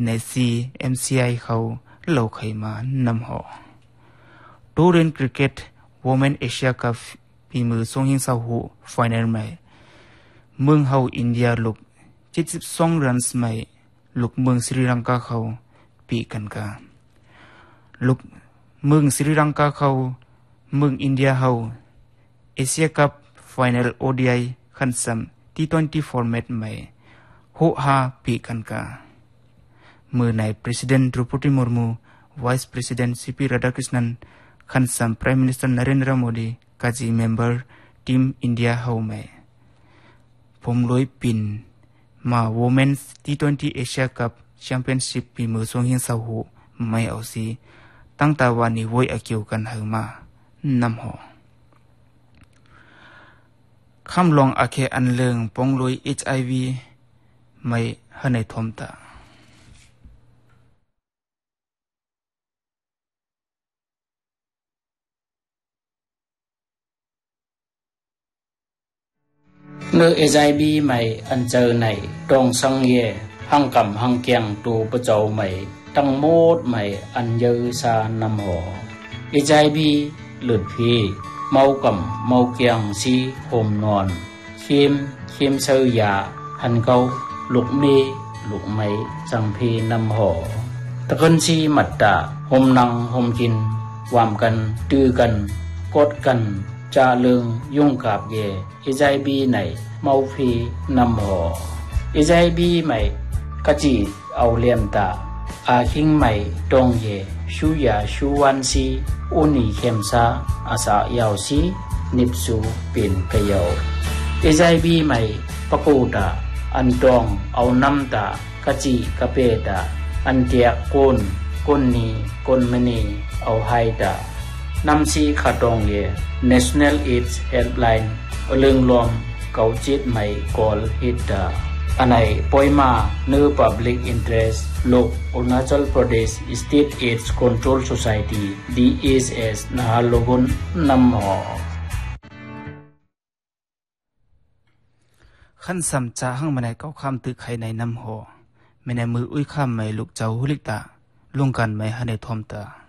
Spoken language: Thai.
ในซี MCI เขาเหล่าไขมานำหอตูเรนคริกเก็ต Women Asia Cup ปีมือทรงหิงสาวหูไฟแนลใหม่เมืองเฮาอินเดียลุก72 รันส์ใหม่ลุกเมืองศรีลังกาเขาปีกันกาลุกเมืองศรีลังกาเขาเมืองอินเดียเฮาเอเชียคัพไฟแนล ODI คันซัมT20 ฟอร์แมตใหม่โหฮาปีกันกาเมื่อนาย President Draupadi Murmu Vice President CP Radhakrishnan คันซัม Prime Minister Narendra Modi กาจีเมมเบอร์ทีมอินเดียเฮาใหม่ผมลอยปินมา Women's T20 Asia Cup Championship ปีมือทรงหินสาวหูไม่เอาสิตั้งแต่วันนี้ไว้อาเกี่ยวกันหึงมานำหอคำลองอาเคอันเลิงปองลอย HIV ไม่ให้ในทอมตาเนื้อ HIV ใหม่อันเจอในตรงสังเยหังกำหังเกียงตูประเจ้าใหม่ตั้งโมดใหม่อันเยอซานำหอ HIV หลุดพีเมากำเมาเกียงซีโฮมนอนเข้มเสือยาหันเกาลูกเมลูกไม้จังพีนำหอตะกันซีมัดตาโฮมนังโฮมกินวามกันตื้อกันกดกันจาเลืองยุ่งกับเย HIV ไหนเมาพีนำหอ HIV ใหม่กะจีเอาเลียมตาอาคิงใหม่ตรงเยชูยาชูวันซีอุนีเข้มซาอาสายาวซีนิบสูเป็นกะยาว HIV ใหม่ปะกูตาอันตองเอาน้ำตากะจีกะเปตาอันเตียก้นนีก้นมณีเอาไฮตานำซีขาตองเย National AIDS Helpline เรื่องรวมเกาจิตใหม่กอลฮิตตาอันไหนปอยมาเนื้อ Public Interest โลกอรุณาชลประเทศ State AIDS Control Society DSS นาฮาโลกุนนำหอขั้นสัมจ่าหังมันในเก้าคำตึกไข่ในนำหอไม่ในมืออุ้ยข้ามไม่ลูกเจ้าหุลิตาลงกันไม่ให้ในทอมตา